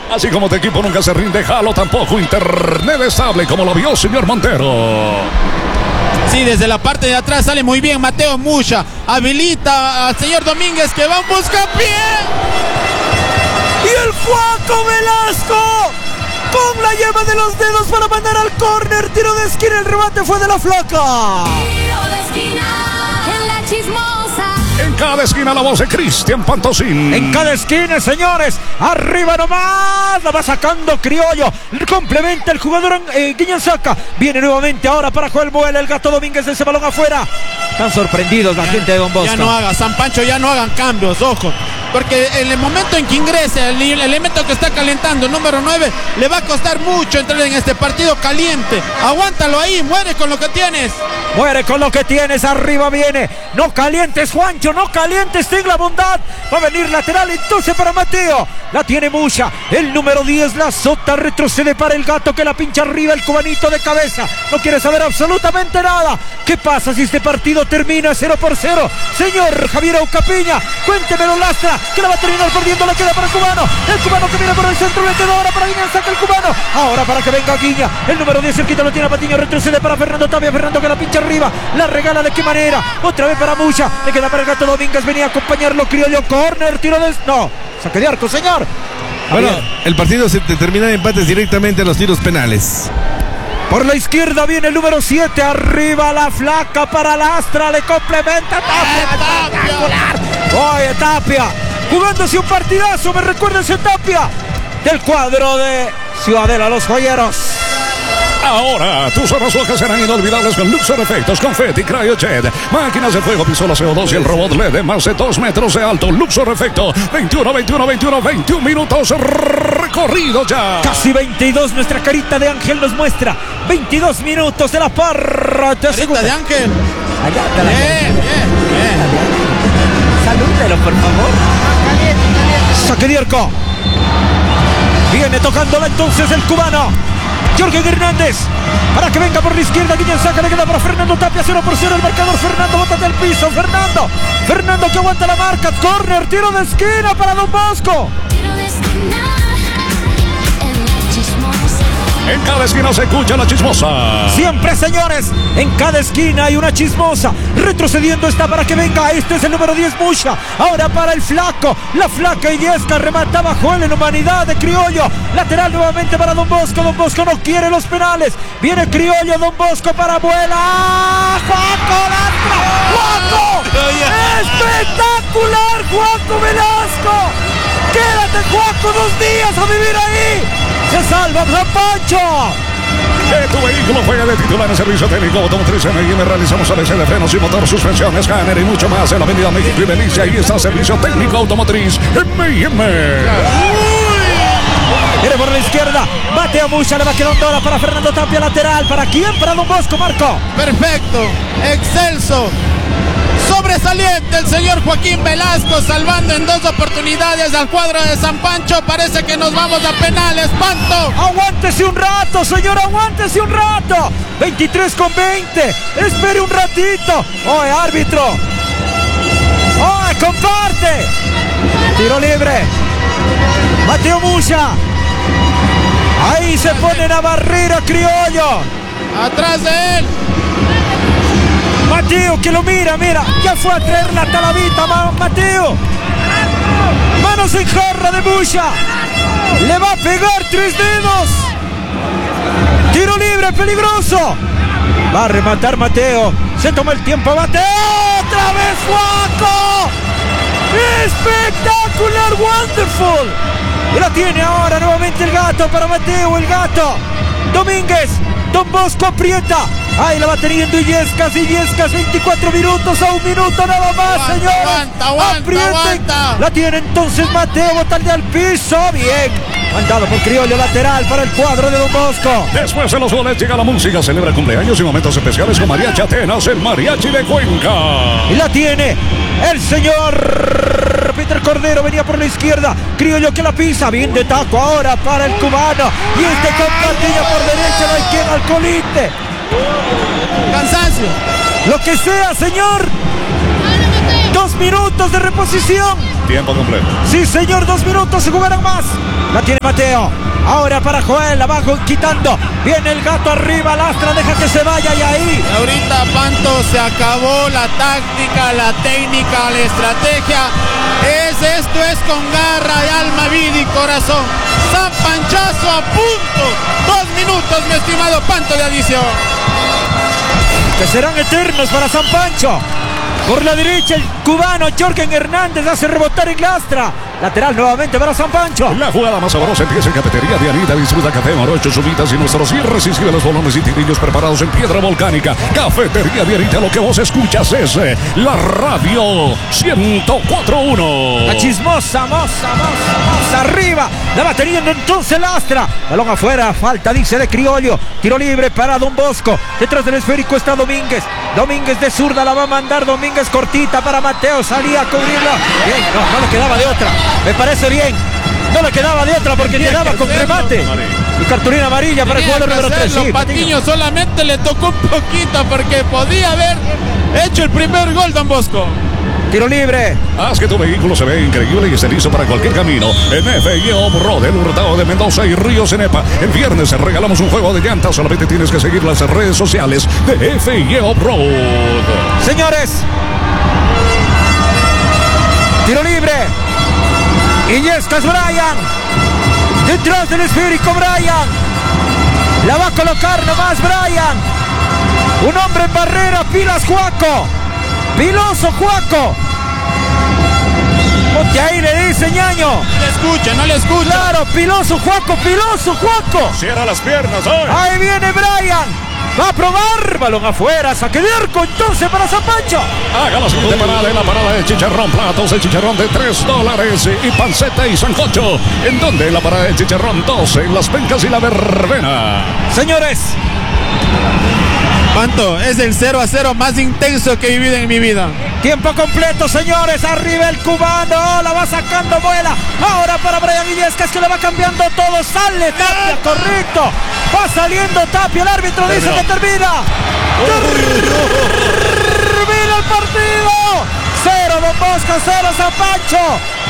Así como tu equipo nunca se rinde, Jalo tampoco. Internet estable, como lo vio señor Montero. Sí, desde la parte de atrás sale muy bien Mateo Mucha. Habilita al señor Domínguez que va a buscar pie. Y el Juaco Velasco con la yema de los dedos para mandar al córner. Tiro de esquina, el remate fue de la Flaca. Tiro de esquina en la Chismosa. En cada esquina la voz de Cristian Pantosín. En cada esquina, señores. Arriba nomás. La va sacando Criollo. Complementa el jugador Guiñanzaca. Viene nuevamente ahora para Joel Muela. El Gato Domínguez, ese balón afuera. Están sorprendidos la gente de Don Bosco. Ya no haga, San Pancho, ya no hagan cambios, ojo. Porque en el momento en que ingrese el elemento que está calentando, el número 9, le va a costar mucho entrar en este partido caliente. Aguántalo ahí, muere con lo que tienes. Muere con lo que tienes, arriba viene. No calientes, Juancho, no calientes, ten la bondad. Va a venir lateral entonces para Mateo. La tiene Mucha, el número 10, la azota, retrocede para el Gato que la pincha arriba, el cubanito de cabeza. No quiere saber absolutamente nada. ¿Qué pasa si este partido termina 0-0? Señor Javier Aucapiña, cuéntemelo, Lastra, que la va a terminar perdiendo, le queda para el cubano que viene por el centro, le queda ahora para Guiña, saca el cubano, ahora para que venga Guiña, el número 10, cerquita lo tiene a Patiño, retrocede para Fernando Tapia, Fernando que la pincha arriba, la regala de qué manera, otra vez para Mucha, le queda para el Gato Domínguez, venía a acompañarlo Criollo, córner, tiro de... no, saque de arco, señor. Bueno, el partido se termina en empates directamente a los tiros penales. Por la izquierda viene el número 7, arriba la Flaca para Lastra, le complementa Tapia, espectacular. Oye, Tapia, jugándose un partidazo, me recuerda ese Tapia del cuadro de Ciudadela, los joyeros. Ahora, tus horas locas serán inolvidables con Luxor Efectos, Confetti, Cryojet, máquinas de fuego, pistola CO2 y el robot LED de más de 2 metros de alto. Luxor Efecto, 21 minutos recorrido ya. Casi 22, nuestra carita de ángel nos muestra 22 minutos de la parte segunda. De ángel. Allá está la bien. Salúdelo, por favor. Saque de arco. Viene tocándola entonces el cubano Jorge Hernández, para que venga por la izquierda, Guiñanzaca, le queda para Fernando Tapia, 0-0 el marcador, Fernando, bótate al piso, Fernando que aguanta la marca, córner, tiro de esquina para Don Bosco. Tiro de esquina en la Chismosa. En cada esquina se escucha la Chismosa. Siempre, señores, en cada esquina hay una Chismosa. Retrocediendo está para que venga. Este es el número 10, Mucha. Ahora para el Flaco. La Flaca Illesca remataba Joel en humanidad de Criollo. Lateral nuevamente para Don Bosco. Don Bosco no quiere los penales. Viene Criollo, Don Bosco para Vuela. ¡Juaco, Lastra! ¡Juaco! ¡Espectacular, Juaco Velasco! ¡Quédate, Juaco, 2 días a vivir ahí! ¡Se salva San Pancho! Que tu vehículo juegue de titular en servicio técnico automotriz M&M. Realizamos ABC de frenos y motor, suspensión, escáner y mucho más en la avenida México y Belice. Ahí está servicio técnico automotriz M&M. Viene por la izquierda, Mateo Mucha, le va quedando ahora para Fernando Tapia, lateral. ¿Para quién? Para Don Bosco, Marco. Perfecto, excelso, sobresaliente el señor Joaquín Velasco, salvando en 2 oportunidades al cuadro de San Pancho. Parece que nos vamos a penales, Panto. Aguántese un rato, señor, aguántese un rato. 23:20, espere un ratito. Oye, árbitro. Oye, comparte. Tiro libre. Mateo Mucha. Ahí se pone a barrer a Criollo. Atrás de él. Mateo que lo mira, ya fue a traer la talavita, Mateo. Manos en jarra de Mucha. Le va a pegar 3 dedos. Tiro libre, peligroso. Va a rematar Mateo. Se toma el tiempo, Mateo. Otra vez Juaco. Espectacular, wonderful. Y la tiene ahora nuevamente el Gato para Mateo, el Gato. Domínguez, Don Bosco aprieta. Ahí la va teniendo Illescas, 24 minutos a 1 minuto nada más, señores. Aguanta. La tiene entonces Mateo, botarle al piso, bien. Mandado por Criollo, lateral para el cuadro de Don Bosco. Después de los goles llega la música, celebra cumpleaños y momentos especiales con Mariachi Atenas, el mariachi de Cuenca. Y la tiene el señor Peter Cordero, venía por la izquierda. Criollo que la pisa, bien de taco ahora para el cubano. Y este con Patiño por derecha, no hay quien al colite. Cansancio. Lo que sea, señor. 2 minutos de reposición. Tiempo completo. Sí, señor, 2 minutos, se jugarán más. La tiene Mateo. Ahora para Joel, abajo quitando. Viene el gato arriba, Lastra, deja que se vaya y ahí. Ahorita, Panto, se acabó la táctica, la técnica, la estrategia. Esto es con garra y alma, vida y corazón. San Panchazo a punto. 2 minutos, mi estimado Panto, de adición. Que serán eternos para San Pancho. Por la derecha el cubano Jorgen Hernández hace rebotar en Lastra. Lateral nuevamente para San Pancho. La jugada más sabrosa empieza en Cafetería de Anita. Disfruta café, morochos, subitas y nuestros irresistibles bolones y tirillos preparados en piedra volcánica. Cafetería de Anita, lo que vos escuchas es la radio 104.1. La chismosa, moza, arriba. La va teniendo entonces Lastra. Balón afuera, falta, dice de Criollo. Tiro libre para Don Bosco. Detrás del esférico está Domínguez. Domínguez de zurda la va a mandar. Domínguez cortita para Mateo. Salía a cubrirla. Bien, no le quedaba de otra. Me parece bien. No le quedaba de otra porque quedaba con remate. Y cartulina amarilla para el jugador número 3. Sí, Patiño solamente le tocó un poquito porque podía haber hecho el primer gol, Don Bosco. Tiro libre. Haz que tu vehículo se vea increíble y esté listo para cualquier camino. En FIE Off-Road, el Hurtado de Mendoza y Ríos Cenepa. El viernes regalamos un juego de llantas. Solamente tienes que seguir las redes sociales de FIE Off-Road. Señores. Tiro libre. Illescas Brian. Detrás del esférico Brian. La va a colocar nomás Brian. Un hombre en barrera. Pilas Juaco. Piloso Juaco. Ponte ahí, le dice Ñaño. No le escucha. Claro, piloso Juaco. Cierra las piernas hoy. Ahí viene Brian. Va a probar, balón afuera, saque de arco entonces para San Pancho. Haga la siguiente parada en la parada de chicharrón, platos de chicharrón de $3 y panceta y sancocho. ¿En dónde? La parada de chicharrón 12, en Las Pencas y la Verbena. Señores. Panto, es el 0-0 más intenso que he vivido en mi vida. Tiempo completo, señores. Arriba el cubano. La va sacando, vuela. Ahora para Brian Illescas que le va cambiando todo. Sale Tapia, correcto. Va saliendo Tapia. El árbitro dice que termina. Termina el partido. 0 Don Bosco, 0 San Pancho.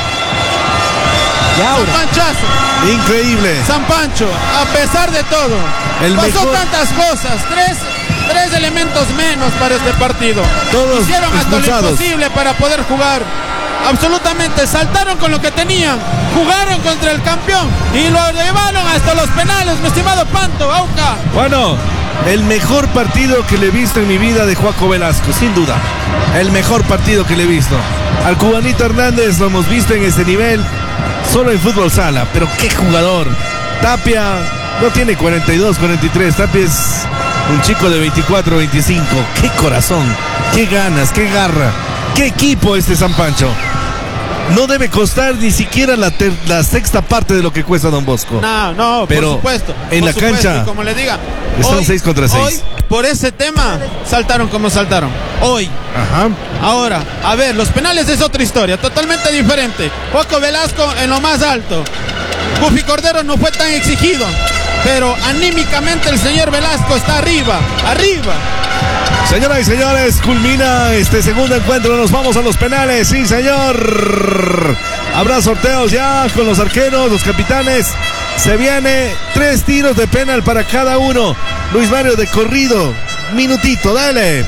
San Panchazo. Increíble. San Pancho, a pesar de todo. Pasó tantas cosas. Tres elementos menos para este partido. Todos hicieron hasta lo imposible para poder jugar. Absolutamente, saltaron con lo que tenían. Jugaron contra el campeón y lo llevaron hasta los penales, mi estimado Panto, Auca. Bueno, el mejor partido que le he visto en mi vida de Juaco Velasco, sin duda. El mejor partido que le he visto. Al cubanito Hernández lo hemos visto en ese nivel solo en fútbol sala, pero qué jugador. Tapia no tiene 42, 43. Tapia es un chico de 24, 25. Qué corazón, qué ganas, qué garra. Qué equipo este San Pancho. No debe costar ni siquiera la sexta parte de lo que cuesta Don Bosco. No, pero por supuesto. En la cancha, como le diga, están 6 contra 6. Hoy, por ese tema, saltaron como saltaron. Hoy. Ajá. Ahora, a ver, los penales es otra historia, totalmente diferente. Juaco Velasco en lo más alto. Buffy Cordero no fue tan exigido, pero anímicamente el señor Velasco está arriba. Señoras y señores, culmina este segundo encuentro. Nos vamos a los penales. Sí, señor. Habrá sorteos ya con los arqueros, los capitanes. Se viene 3 tiros de penal para cada uno. Luis Mario de corrido. Minutito, dale.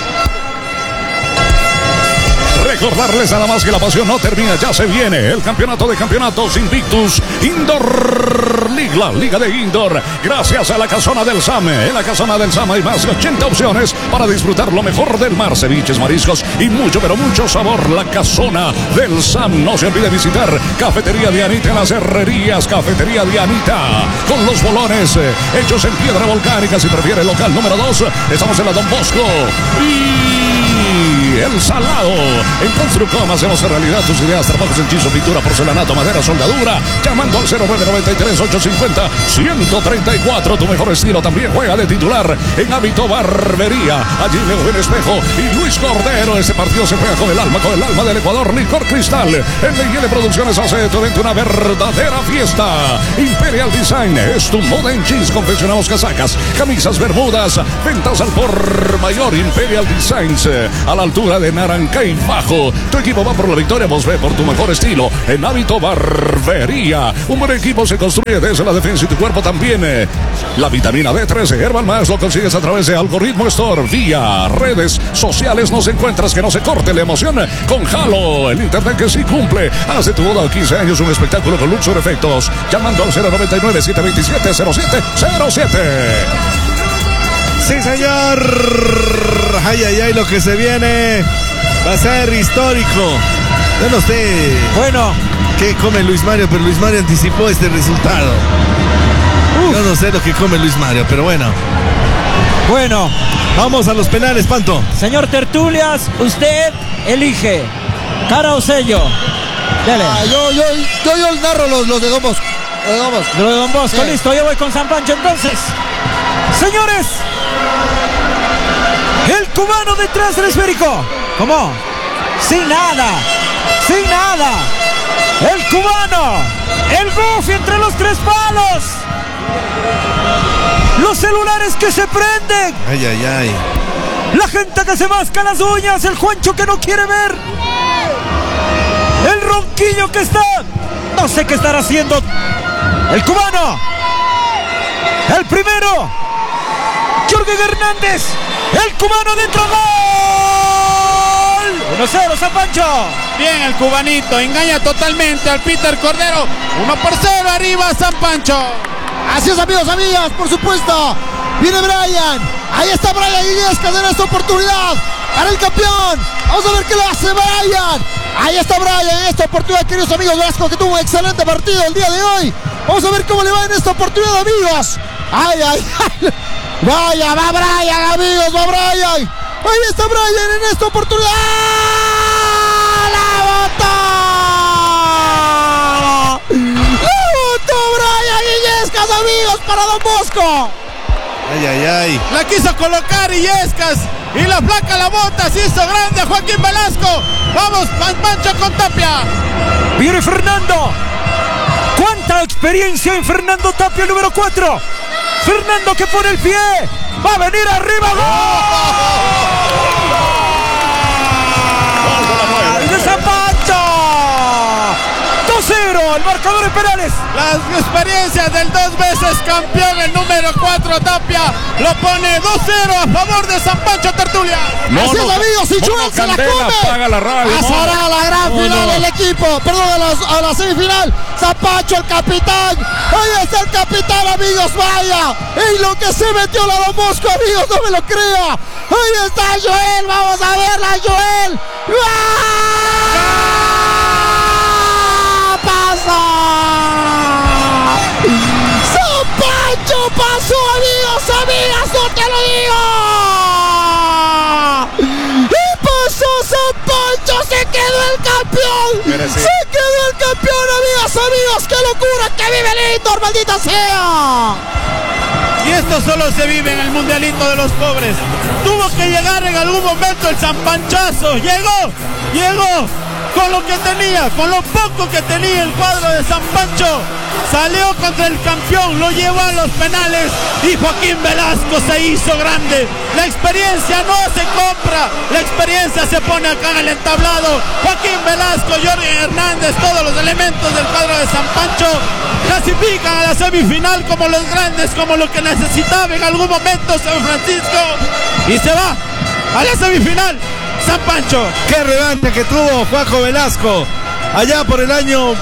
Recordarles nada más que la pasión no termina, ya se viene el campeonato de campeonatos Invictus Indoor League, la liga de indoor, gracias a la Casona del Sam. En la Casona del Sam hay más de 80 opciones para disfrutar lo mejor del mar, ceviches, mariscos y mucho, pero mucho sabor. La Casona del Sam. No se olvide visitar Cafetería de Anita en las Herrerías. Cafetería de Anita con los bolones hechos en piedra volcánica. Si prefiere el local número 2, estamos en la Don Bosco y El Salado. En Construcom hacemos realidad tus ideas, trabajos en chizo, pintura, porcelanato, madera, soldadura, llamando al 0993-850-134. Tu mejor estilo también juega de titular en Hábito Barbería. Allí Leo Ben Espejo y Luis Cordero. Este partido se juega con el alma del Ecuador. Licor Cristal. En Leyele Producciones hace de tu evento una verdadera fiesta. Imperial Design es tu moda en jeans. Confeccionamos casacas, camisas, bermudas, ventas al por mayor. Imperial Designs a la altura altura de Naranjal Bajo. Tu equipo va por la victoria, vos ve por tu mejor estilo. En Hábito Barbería. Un buen equipo se construye desde la defensa y tu cuerpo también. La vitamina D3 de Herbal Más lo consigues a través de Algoritmo Store. Vía redes sociales nos encuentras, que no se corte la emoción con Halo, el internet que sí cumple. Haz de tu boda a 15 años un espectáculo con Luxor Efectos. Llamando al 099-727-0707. Sí, señor. Ay, ay, ay, lo que se viene va a ser histórico. Yo no sé. Bueno, ¿qué come Luis Mario? Pero Luis Mario anticipó este resultado. Yo no sé lo que come Luis Mario, pero bueno. Vamos a los penales, Panto. Señor Tertulias, usted elige. Cara o sello. Dale. Yo narro los de Don Bosco. Lo de Don Bosco, Sí. listo, yo voy con San Pancho entonces. Señores, el cubano detrás del esférico. ¿Cómo? Sin nada. El cubano, el Goofy entre los tres palos. Los celulares que se prenden. Ay, ay, ay. La gente que se masca las uñas. El Juancho que no quiere ver. El ronquillo que está. No sé qué estará haciendo. El cubano. El primero. Jorge Hernández. El cubano dentro. ¡Gol! 1-0, San Pancho. Bien el cubanito, engaña totalmente al Peter Cordero. 1-0 arriba San Pancho. Así es, amigos, amigas, por supuesto. Viene Brian. Ahí está Brian Illescas en esta oportunidad para el campeón. Vamos a ver qué lo hace Brian. Ahí está Brian en esta oportunidad, queridos amigos. Velasco, que tuvo un excelente partido el día de hoy. Vamos a ver cómo le va en esta oportunidad, amigos. Ay, ay, ay. Vaya, va Brian, amigos, va Brian. Ahí está Brian en esta oportunidad. ¡La botó! Brian Illescas, amigos, para Don Bosco. Ay, ay, ay. La quiso colocar Illescas y la placa la bota, se hizo grande a Joaquín Velasco. Vamos, San Pancho con Tapia. Viene Fernando. ¿Cuánta experiencia en Fernando Tapia, el número 4? Fernando que pone el pie. Va a venir arriba. ¡Gol! ¡De San Pancho! 2-0, el marcador en penales. Las experiencias del 2 veces campeón, el número 4 Tapia, lo pone 2-0 a favor de San Pancho Tertulia. Así es, amigos, y Joel se la come. Apaga la radio. Pasará a la gran final el equipo, perdón, a la semifinal. San Pancho, el capitán. Ahí está el capitán, amigos, vaya. Y lo que se metió la Don Bosco, amigos, no me lo crea. Ahí está Joel, vamos a verla, Joel. ¡Pasa! ¡San Pancho pasó, amigos, amigas, no te lo digo! ¡Y pasó San Pancho! ¡Se quedó el campeón! ¡Se quedó el campeón, amigas, amigos! ¡Qué locura! ¡Que vive Lindor, maldita sea! Y esto solo se vive en el mundialito de los pobres. Tuvo que llegar en algún momento el San Panchazo. Llegó con lo que tenía, con lo poco que tenía el cuadro de San Pancho. Salió contra el campeón, lo llevó a los penales y Joaquín Velasco se hizo grande. La experiencia no se compra, la experiencia se pone acá en el entablado. Joaquín Velasco, Jorge Hernández, todos los elementos del cuadro de San Pancho clasifican a la semifinal como los grandes, como lo que necesitaba en algún momento San Francisco, y se va a la semifinal San Pancho. Qué revancha que tuvo Juaco Velasco. Allá por el año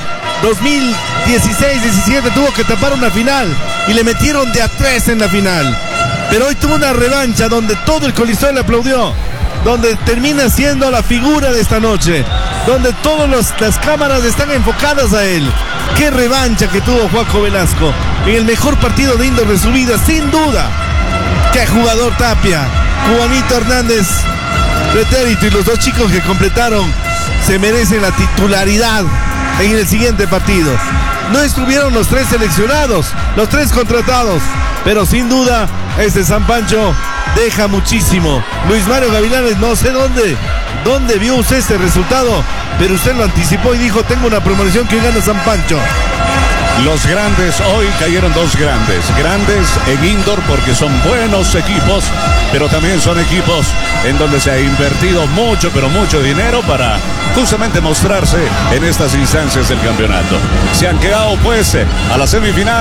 2016-17 tuvo que tapar una final y le metieron de a 3 en la final. Pero hoy tuvo una revancha donde todo el Coliseo le aplaudió, donde termina siendo la figura de esta noche, donde todas las cámaras están enfocadas a él. Qué revancha que tuvo Juaco Velasco en el mejor partido de indoor de su vida, sin duda. Qué jugador Tapia, Cubanito Hernández, pretérito, y los dos chicos que completaron se merecen la titularidad en el siguiente partido. No estuvieron los 3 seleccionados, los 3 contratados, pero sin duda este San Pancho deja muchísimo. Luis Mario Gavilanes, no sé dónde vio usted este resultado, pero usted lo anticipó y dijo: tengo una premonición que gana San Pancho. Los grandes, hoy cayeron dos grandes en indoor porque son buenos equipos, pero también son equipos en donde se ha invertido mucho, pero mucho dinero para justamente mostrarse en estas instancias del campeonato. Se han quedado pues a la semifinal.